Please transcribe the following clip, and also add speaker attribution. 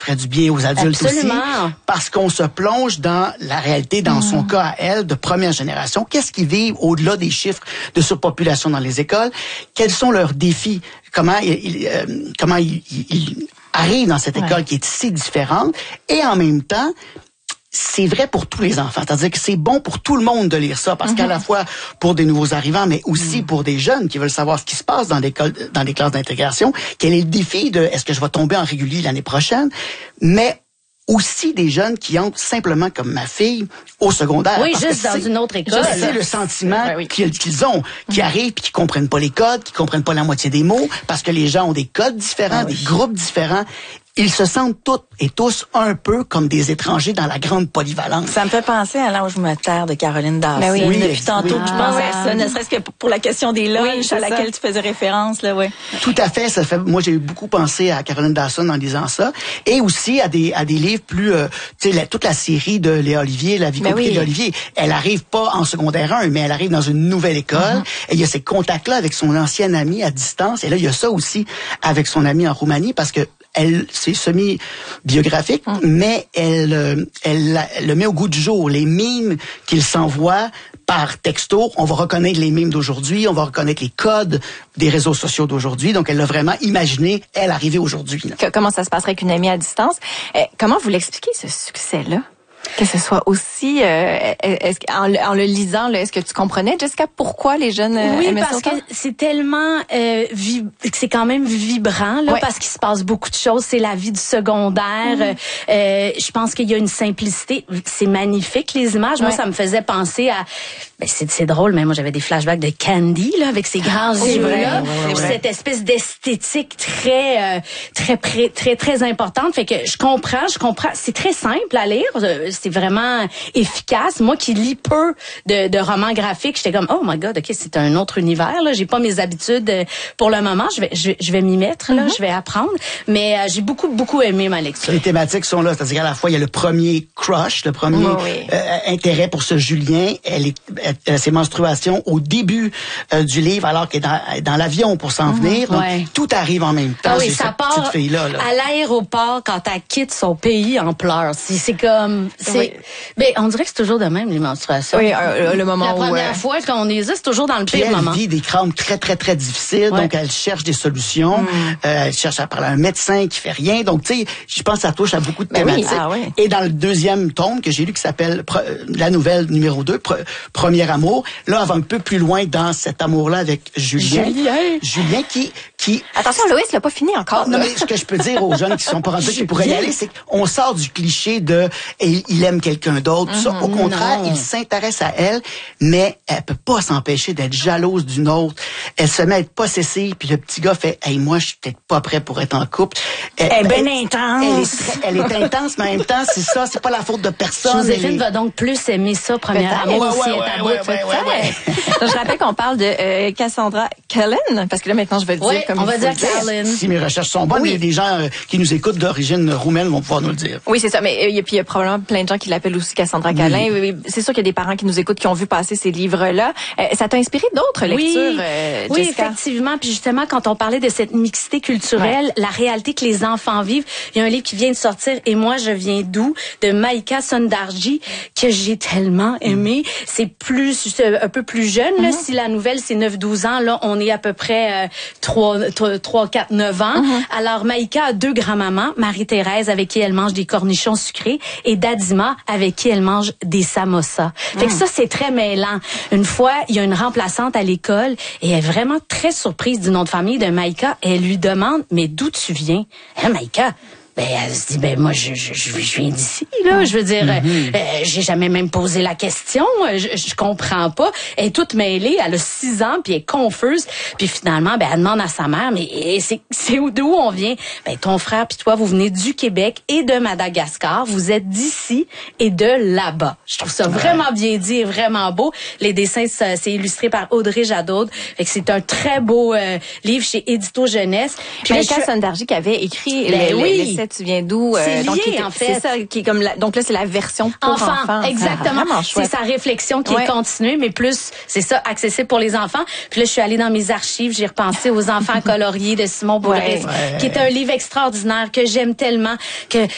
Speaker 1: ferait du bien aux adultes
Speaker 2: Absolument.
Speaker 1: aussi, parce qu'on se plonge dans la réalité, dans son cas à elle, de première génération. Qu'est-ce qu'ils vivent au-delà des chiffres de surpopulation dans les écoles? Quels sont leurs défis? Comment ils arrivent dans cette école qui est si différente? Et en même temps, c'est vrai pour tous les enfants. C'est-à-dire que c'est bon pour tout le monde de lire ça, parce qu'à la fois pour des nouveaux arrivants, mais aussi pour des jeunes qui veulent savoir ce qui se passe dans l'école, dans les classes d'intégration. Quel est le défi de est-ce que je vais tomber en régulier l'année prochaine? Mais aussi des jeunes qui entrent simplement comme ma fille au secondaire.
Speaker 2: Oui,
Speaker 1: parce
Speaker 2: juste
Speaker 1: que
Speaker 2: dans une autre école.
Speaker 1: C'est le sentiment qu'ils ont, qui arrivent puis qui comprennent pas les codes, qui comprennent pas la moitié des mots, parce que les gens ont des codes différents, des groupes différents. Ils se sentent toutes et tous un peu comme des étrangers dans la grande polyvalence.
Speaker 3: Ça me fait penser à l'Ange me terre de Caroline Dawson.
Speaker 2: Ben oui.
Speaker 3: Depuis tantôt, je pense à ça, ne serait-ce que pour la question des lunchs à laquelle tu faisais référence, là,
Speaker 1: Tout à fait, ça fait. Moi, j'ai beaucoup pensé à Caroline Dawson en lisant ça, et aussi à des livres plus, tu sais, toute la série de Léa Olivier, La vie compliquée de Léa Olivier. Elle arrive pas en secondaire 1, mais elle arrive dans une nouvelle école. Et il y a ces contacts-là avec son ancienne amie à distance. Et là, il y a ça aussi avec son amie en Roumanie, parce que c'est semi-biographique, mais elle le met au goût du jour. Les mimes qu'il s'envoie par texto, on va reconnaître les mimes d'aujourd'hui, on va reconnaître les codes des réseaux sociaux d'aujourd'hui. Donc, elle l'a vraiment imaginé, elle, arriver aujourd'hui.
Speaker 3: Comment ça se passerait avec une amie à distance? Comment vous l'expliquez, ce succès-là? Que ce soit aussi, en le lisant, là, est-ce que tu comprenais, Jessica, pourquoi les jeunes aimaient ça?
Speaker 2: Oui, parce que c'est tellement, c'est quand même vibrant, là, parce qu'il se passe beaucoup de choses. C'est la vie du secondaire. Je pense qu'il y a une simplicité. C'est magnifique, les images. Moi, ça me faisait penser à, c'est drôle, mais moi, j'avais des flashbacks de Candy, là, avec ses grands yeux-là. Cette espèce d'esthétique très importante. Fait que je comprends. C'est très simple à lire. C'est vraiment efficace. Moi qui lis peu de romans graphiques, j'étais comme, oh my God, OK, c'est un autre univers, là. J'ai pas mes habitudes pour le moment. Je vais m'y mettre, là. Je vais apprendre. Mais j'ai beaucoup aimé ma lecture.
Speaker 1: Les thématiques sont là. C'est-à-dire qu'à la fois, il y a le premier crush, le premier intérêt pour ce Julien. Elle a ses menstruations au début du livre, alors qu'elle est dans l'avion pour s'en venir. Donc, tout arrive en même temps.
Speaker 2: Ça part
Speaker 1: petite fille-là, là.
Speaker 2: À l'aéroport quand elle quitte son pays en pleurs. C'est comme... on dirait que c'est toujours de même, les menstruations.
Speaker 3: Oui, le moment où...
Speaker 2: La première fois qu'on les a, c'est toujours dans le
Speaker 1: Puis
Speaker 2: pire moment.
Speaker 1: Elle vit des crampes très difficiles, donc elle cherche des solutions. Elle cherche à parler à un médecin qui fait rien. Donc, tu sais, je pense que ça touche à beaucoup de thématiques. Et dans le deuxième tome que j'ai lu, qui s'appelle la nouvelle numéro 2, Premier amour, là, elle va un peu plus loin dans cet amour-là avec Julien qui...
Speaker 3: Attention, Loïs l'a pas fini encore.
Speaker 1: Non, mais ce que je peux dire aux jeunes qui sont pas rendus qui pourraient y aller, c'est qu'on sort du cliché de il aime quelqu'un d'autre, tout ça. Au contraire, il s'intéresse à elle, mais elle peut pas s'empêcher d'être jalouse d'une autre. Elle se met à être possessive, puis le petit gars fait, hey, moi, je suis peut-être pas prêt pour être en couple.
Speaker 2: Elle est bien intense.
Speaker 1: Elle est intense, mais en même temps, c'est ça, c'est pas la faute de personne.
Speaker 2: Joséphine va donc plus aimer ça, Premier amour, aussi,
Speaker 3: Je rappelle qu'on parle de Cassandra Cullen, parce que là, maintenant, je vais le dire comme
Speaker 2: on va dire Cullen.
Speaker 1: Si mes recherches sont bonnes, il y a des gens qui nous écoutent d'origine roumaine vont pouvoir nous le dire.
Speaker 3: Oui, c'est ça, mais il y a probablement plein de gens qui l'appellent aussi Cassandra Cullen. C'est sûr qu'il y a des parents qui nous écoutent qui ont vu passer ces livres-là. Ça t'a inspiré d'autres lectures, Jessica?
Speaker 2: Oui, effectivement. Puis justement, quand on parlait de cette mixité culturelle, la réalité que les enfants vivent, il y a un livre qui vient de sortir, Et moi, je viens d'où, de Maïka Sondarji, que j'ai tellement aimé. C'est un peu plus jeune, là. Si la nouvelle, c'est 9-12 ans, là, on est à peu près 3, 4, 9 ans. Alors, Maïka a 2 grands-mamans, Marie-Thérèse, avec qui elle mange des cornichons sucrés, et Dadima, avec qui elle mange des samosas. Fait que ça, c'est très mêlant. Une fois, il y a une remplaçante à l'école, et elle est vraiment très surprise du nom de famille de Maïka, et elle lui demande, mais d'où tu viens? Maïka, elle se dit, moi, je viens d'ici, là. Je veux dire, j'ai jamais même posé la question. Je comprends pas. Elle est toute mêlée. Elle a 6 ans, puis elle est confuse. Puis finalement, elle demande à sa mère, mais c'est d'où on vient? Ton frère puis toi, vous venez du Québec et de Madagascar. Vous êtes d'ici et de là-bas. Je trouve ça vraiment bien dit et vraiment beau. Les dessins, c'est illustré par Audrey Jadot. Fait que c'est un très beau livre chez Édito Jeunesse.
Speaker 3: Puis Maïka Sondarji qui avait écrit l'essai Tu viens d'où?
Speaker 2: C'est lié, en fait.
Speaker 3: C'est ça, qui est comme donc là, c'est la version pour enfants.
Speaker 2: Exactement. C'est sa réflexion qui est continuée, mais plus, c'est ça, accessible pour les enfants. Puis là, je suis allée dans mes archives, j'ai repensé aux Enfants coloriés de Simon Boulris, qui est un livre extraordinaire que j'aime tellement, que